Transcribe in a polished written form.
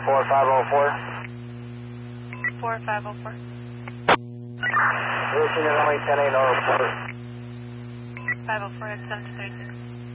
4504. 4504. Houston is only 10-8, no report. 504 at 736.